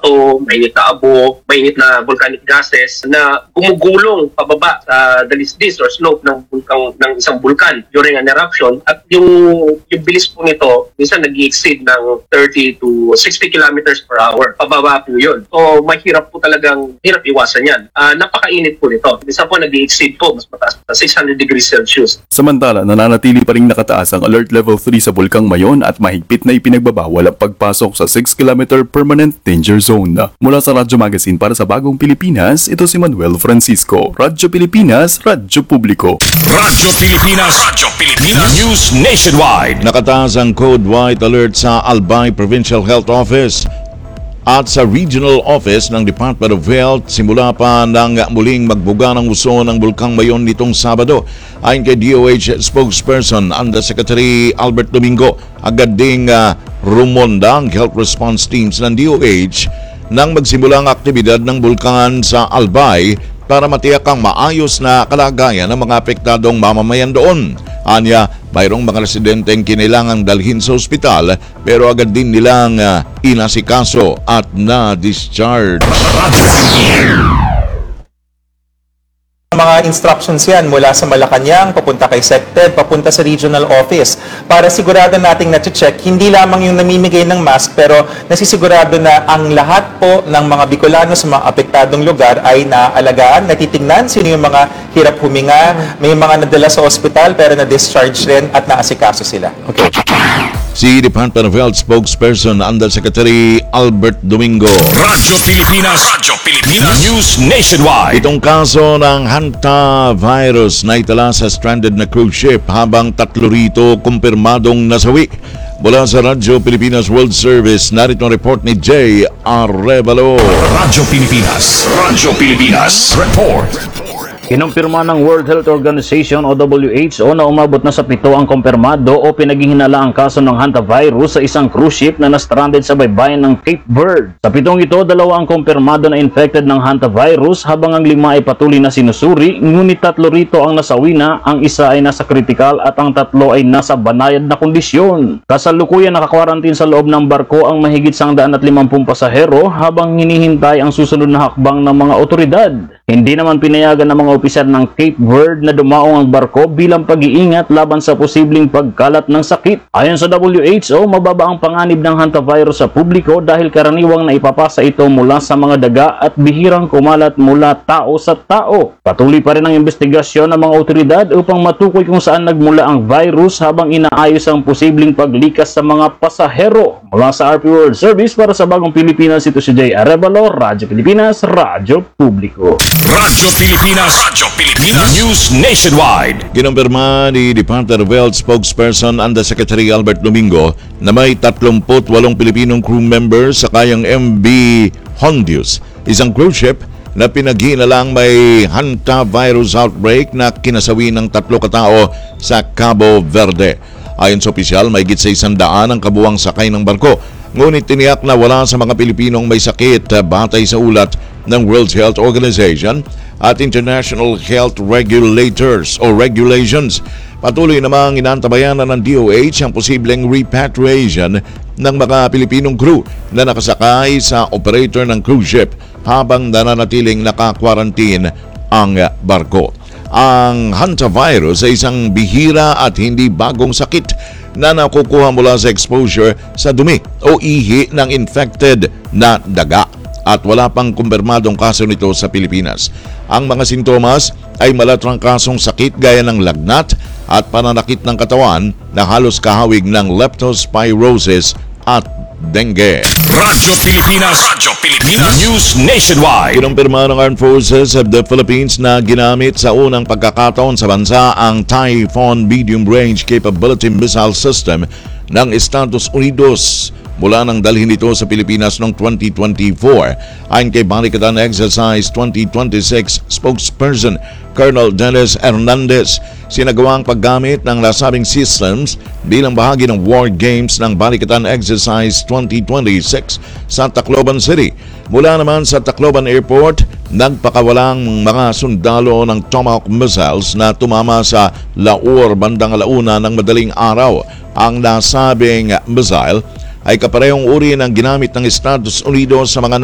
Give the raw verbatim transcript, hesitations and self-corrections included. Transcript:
bato, mainit na abo, mainit na volcanic gases na gumugulong pababa sa dalisdis or slope ng bulkang ng isang bulkan during an eruption. At yung yung bilis po nito minsan nag-exceed ng thirty to sixty kilometers per hour. Pababa po yun. So mahirap po talagang hirap iwasan yan. Uh, napakainit po nito. Minsan po nag-exceed po mas mataas sa six hundred degrees Celsius. Samantala, nananatili pa rin nakataas ang Alert Level three sa Bulkang Mayon at mahigpit na ipinagbabawal ang pagpasok sa six kilometer Permanent Danger Zone. Mula sa Radyo Magazine para sa Bagong Pilipinas, ito si Manuel Francisco. Radyo Pilipinas, Radyo Publiko. Radyo Pilipinas, Radyo Pilipinas, News Nationwide. Nakataas ang Code White Alert sa Albay Provincial Health Office at sa Regional Office ng Department of Health simula pa nang muling magbuga ng uso ng Bulkang Mayon nitong Sabado. Ayon kay D O H spokesperson Undersecretary Albert Domingo, agad ding uh, rumonda ang health response teams ng D O H nang magsimula ang aktibidad ng bulkan sa Albay para matiyak ang maayos na kalagayan ng mga apektadong mamamayan doon. Anya, mayroong mga residenteng kinailangang dalhin sa ospital pero agad din nilang uh, inasikaso at na-discharge. Mga instructions yan mula sa Malacanang, papunta kay SecTed, papunta sa Regional Office para sigurado nating na-check hindi lamang yung namimigay ng mask pero nasisigurado na ang lahat po ng mga Bicolano sa mga apektadong lugar ay naaalagaan, natitingnan sino yung mga hirap huminga, may mga nadala sa ospital pero na-discharge rin at naasikaso sila. Okay. Si Department of Health spokesperson Undersecretary Albert Domingo. Radyo Pilipinas, Radyo Pilipinas, News Nationwide. Itong kaso ng hantavirus na itala sa stranded na cruise ship habang tatlo rito kumpirmadong nasawi. Mula sa Radyo Pilipinas World Service, narito ang report ni Jay Arevalo. Radyo Pilipinas, Radyo Pilipinas, Report. Kinumpirma ng World Health Organization o W H O na umabot na sa pito ang kumpirmado o pinaghihinala ang kaso ng hantavirus sa isang cruise ship na na-stranded sa baybayin ng Cape Verde. Sa pitong ito, dalawa ang kumpirmado na infected ng hantavirus habang ang lima ay patuloy na sinusuri, ngunit tatlo rito ang nasawi na, ang isa ay nasa critical at ang tatlo ay nasa banayad na kondisyon. Kasalukuyan nakakwarantin sa loob ng barko ang mahigit one hundred fifty pasahero habang hinihintay ang susunod na hakbang ng mga otoridad. Hindi naman pinayagan ng mga opisyal ng Cape Verde na dumaong ang barko bilang pag-iingat laban sa posibleng pagkalat ng sakit. Ayon sa W H O, mababa ang panganib ng hantavirus sa publiko dahil karaniwang naipapasa ito mula sa mga daga at bihirang kumalat mula tao sa tao. Patuloy pa rin ang investigasyon ng mga otoridad upang matukoy kung saan nagmula ang virus habang inaayos ang posibleng paglikas sa mga pasahero. Mula sa R P World Service para sa Bagong Pilipinas, ito si Jay Arevalo, Radyo Pilipinas, Radyo Publiko. Radyo Pilipinas, Radyo Pilipinas, News Nationwide. Kinumpirma ni Department of Health spokesperson Undersecretary Albert Domingo na may thirty-eight Pilipinong crew members sa kayang M V Hondius, isang cruise ship na pinaghinalang may hantavirus outbreak na kinasawi ng tatlo katao sa Cabo Verde. Ayon sa opisyal, may higit sa isang daan ang kabuwang sakay ng barko. Ngunit tiniyak na wala sa mga Pilipinong may sakit batay sa ulat ng World Health Organization at International Health Regulators o Regulations. Patuloy namang inantabayan ng D O H ang posibleng repatriation ng mga Pilipinong crew na nakasakay sa operator ng cruise ship habang nananatiling naka-quarantine ang barko. Ang hantavirus ay isang bihira at hindi bagong sakit na nakukuha mula sa exposure sa dumi o ihi ng infected na daga at wala pang kumpirmadong kaso nito sa Pilipinas. Ang mga sintomas ay malatrangkasong sakit gaya ng lagnat at pananakit ng katawan na halos kahawig ng leptospirosis at dengue. Radyo Pilipinas, Radyo Pilipinas, News Nationwide. Kinumpirma ng Armed Forces of the Philippines na ginamit sa unang pagkakataon sa bansa ang Typhoon Medium Range Capability Missile System ng Estados Unidos mula nang dalhin ito sa Pilipinas noong twenty twenty-four. Ayon kay Balikatan Exercise twenty twenty-six spokesperson Colonel Dennis Hernandez, sinagawang paggamit ng nasabing systems bilang bahagi ng War Games ng Balikatan Exercise twenty twenty-six sa Tacloban City. Mula naman sa Tacloban Airport, nagpakawalang mga sundalo ng Tomahawk missiles na tumama sa Laur bandang alauna ng madaling araw. Ang nasabing missile ay kaparehong uri ng ginamit ng Estados Unidos sa mga